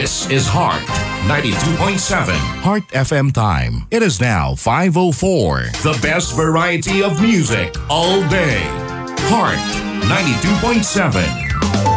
This is Heart 92.7 Heart FM time. It is now 5:04. The best variety of music all day. Heart 92.7